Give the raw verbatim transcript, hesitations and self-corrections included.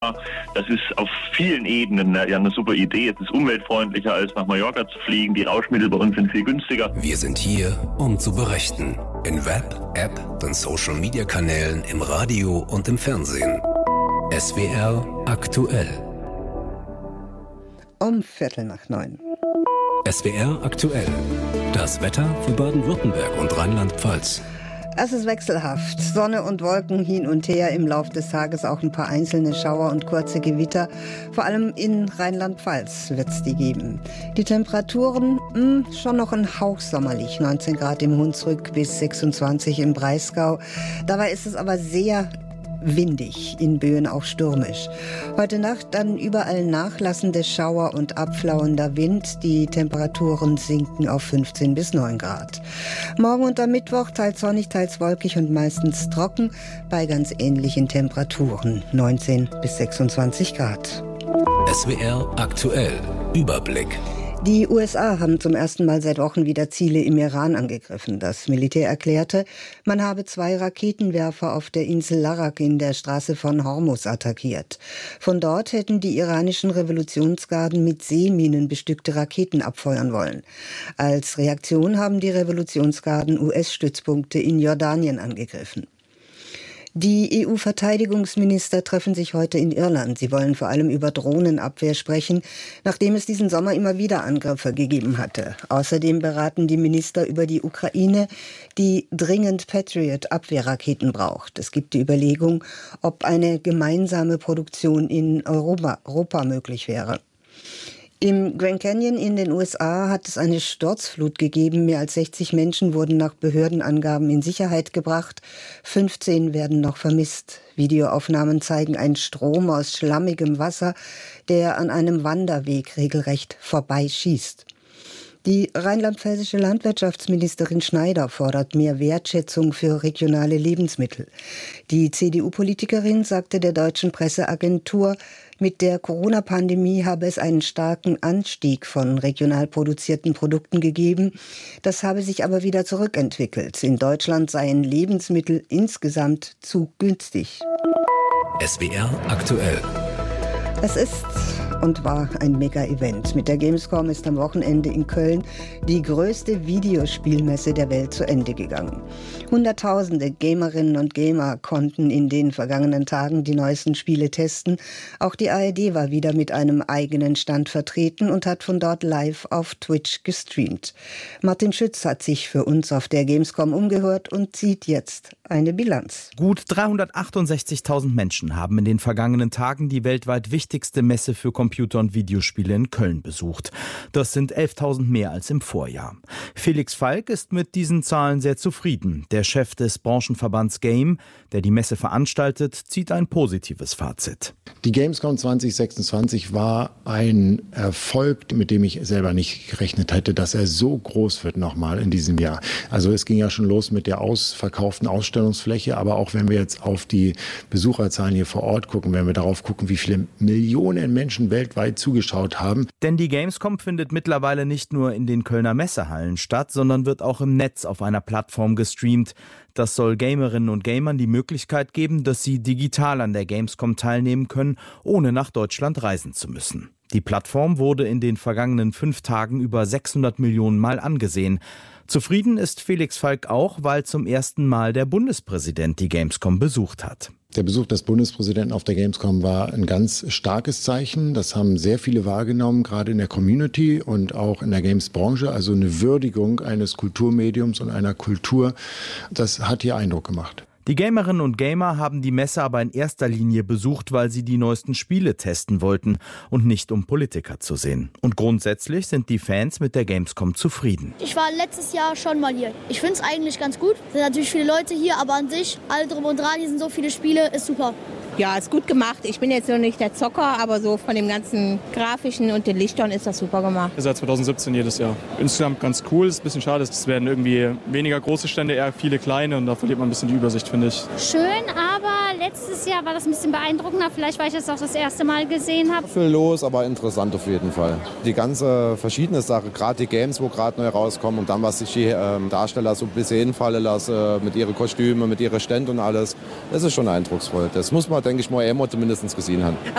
Sommer. Das ist auf vielen Ebenen ja eine super Idee. Es ist umweltfreundlicher, als nach Mallorca zu fliegen. Die Rauschmittel bei uns sind viel günstiger. Wir sind hier, um zu berichten. In Web, App und Social-Media-Kanälen, im Radio und im Fernsehen. S W R aktuell. Um Viertel nach neun. S W R aktuell. Das Wetter für Baden-Württemberg und Rheinland-Pfalz. Es ist wechselhaft. Sonne und Wolken hin und her. Im Laufe des Tages auch ein paar einzelne Schauer und kurze Gewitter. Vor allem in Rheinland-Pfalz wird es die geben. Die Temperaturen mh, schon noch ein Hauch sommerlich. neunzehn Grad im Hunsrück bis sechsundzwanzig im Breisgau. Dabei ist es aber sehr windig, in Böen auch stürmisch. Heute Nacht dann überall nachlassende Schauer und abflauender Wind. Die Temperaturen sinken auf fünfzehn bis neun Grad. Morgen und am Mittwoch teils sonnig, teils wolkig und meistens trocken bei ganz ähnlichen Temperaturen. neunzehn bis sechsundzwanzig Grad. S W R aktuell. Überblick. Die U S A haben zum ersten Mal seit Wochen wieder Ziele im Iran angegriffen. Das Militär erklärte, man habe zwei Raketenwerfer auf der Insel Larak in der Straße von Hormuz attackiert. Von dort hätten die iranischen Revolutionsgarden mit Seeminen bestückte Raketen abfeuern wollen. Als Reaktion haben die Revolutionsgarden U S-Stützpunkte in Jordanien angegriffen. Die E U-Verteidigungsminister treffen sich heute in Irland. Sie wollen vor allem über Drohnenabwehr sprechen, nachdem es diesen Sommer immer wieder Angriffe gegeben hatte. Außerdem beraten die Minister über die Ukraine, die dringend Patriot-Abwehrraketen braucht. Es gibt die Überlegung, ob eine gemeinsame Produktion in Europa, Europa möglich wäre. Im Grand Canyon in den U S A hat es eine Sturzflut gegeben. Mehr als sechzig Menschen wurden nach Behördenangaben in Sicherheit gebracht. fünfzehn werden noch vermisst. Videoaufnahmen zeigen einen Strom aus schlammigem Wasser, der an einem Wanderweg regelrecht vorbeischießt. Die rheinland-pfälzische Landwirtschaftsministerin Schneider fordert mehr Wertschätzung für regionale Lebensmittel. Die C D U-Politikerin sagte der deutschen Presseagentur, mit der Corona-Pandemie habe es einen starken Anstieg von regional produzierten Produkten gegeben. Das habe sich aber wieder zurückentwickelt. In Deutschland seien Lebensmittel insgesamt zu günstig. S W R aktuell. Es ist und war ein Mega-Event. Mit der Gamescom ist am Wochenende in Köln die größte Videospielmesse der Welt zu Ende gegangen. Hunderttausende Gamerinnen und Gamer konnten in den vergangenen Tagen die neuesten Spiele testen. Auch die A R D war wieder mit einem eigenen Stand vertreten und hat von dort live auf Twitch gestreamt. Martin Schütz hat sich für uns auf der Gamescom umgehört und zieht jetzt eine Bilanz. Gut dreihundertachtundsechzigtausend Menschen haben in den vergangenen Tagen die weltweit wichtigste Messe für Computer- und Videospiele in Köln besucht. Das sind elftausend mehr als im Vorjahr. Felix Falk ist mit diesen Zahlen sehr zufrieden. Der Chef des Branchenverbands Game, der die Messe veranstaltet, zieht ein positives Fazit. Die Gamescom zwanzig sechsundzwanzig war ein Erfolg, mit dem ich selber nicht gerechnet hätte, dass er so groß wird nochmal in diesem Jahr. Also es ging ja schon los mit der ausverkauften Ausstellungsfläche, aber auch wenn wir jetzt auf die Besucherzahlen hier vor Ort gucken, wenn wir darauf gucken, wie viele Millionen Menschen weltweit zugeschaut haben. Denn die Gamescom findet mittlerweile nicht nur in den Kölner Messehallen statt, sondern wird auch im Netz auf einer Plattform gestreamt. Das soll Gamerinnen und Gamern die Möglichkeit geben, dass sie digital an der Gamescom teilnehmen können, ohne nach Deutschland reisen zu müssen. Die Plattform wurde in den vergangenen fünf Tagen über sechshundert Millionen Mal angesehen. Zufrieden ist Felix Falk auch, weil zum ersten Mal der Bundespräsident die Gamescom besucht hat. Der Besuch des Bundespräsidenten auf der Gamescom war ein ganz starkes Zeichen. Das haben sehr viele wahrgenommen, gerade in der Community und auch in der Games-Branche. Also eine Würdigung eines Kulturmediums und einer Kultur. Das hat hier Eindruck gemacht. Die Gamerinnen und Gamer haben die Messe aber in erster Linie besucht, weil sie die neuesten Spiele testen wollten und nicht um Politiker zu sehen. Und grundsätzlich sind die Fans mit der Gamescom zufrieden. Ich war letztes Jahr schon mal hier. Ich finde es eigentlich ganz gut. Es sind natürlich viele Leute hier, aber an sich, alle drum und dran, hier sind so viele Spiele, ist super. Ja, ist gut gemacht. Ich bin jetzt noch nicht der Zocker, aber so von dem ganzen Grafischen und den Lichtern ist das super gemacht. Seit zweitausendsiebzehn jedes Jahr. Insgesamt ganz cool. Ist ein bisschen schade, es werden irgendwie weniger große Stände, eher viele kleine und da verliert man ein bisschen die Übersicht, finde ich. Schön, aber letztes Jahr war das ein bisschen beeindruckender. Vielleicht, weil ich das auch das erste Mal gesehen habe. Viel los, aber interessant auf jeden Fall. Die ganze verschiedene Sache, gerade die Games, wo gerade neu rauskommen und dann, was sich die äh, Darsteller so ein bisschen hinfallen lassen, mit ihren Kostümen, mit ihren Ständen und alles, das ist schon eindrucksvoll. Das muss man, denke ich mal, immer zumindest gesehen haben.